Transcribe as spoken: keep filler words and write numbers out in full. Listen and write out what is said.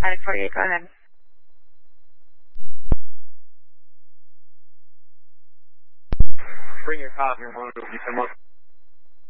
Attic forty-eight, go ahead. Bring your cop, your motor, you come up.